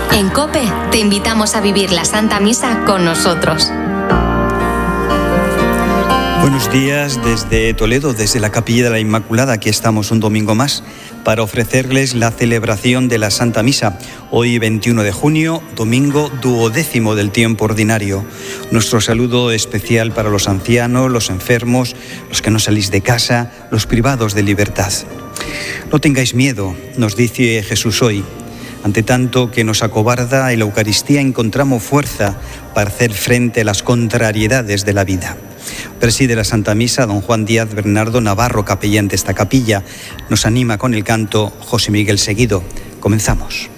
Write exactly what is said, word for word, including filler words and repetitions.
En COPE te invitamos a vivir la Santa Misa con nosotros. Buenos días desde Toledo, desde la Capilla de la Inmaculada. Aquí estamos un domingo más para ofrecerles la celebración de la Santa Misa. Hoy veintiuno de junio, domingo duodécimo del tiempo ordinario. Nuestro saludo especial para los ancianos, los enfermos, los que no salís de casa, los privados de libertad. No tengáis miedo, nos dice Jesús hoy. Ante tanto que nos acobarda, en la Eucaristía encontramos fuerza para hacer frente a las contrariedades de la vida. Preside la Santa Misa don Juan Díaz Bernardo Navarro, capellán de esta capilla. Nos anima con el canto José Miguel Seguido. Comenzamos.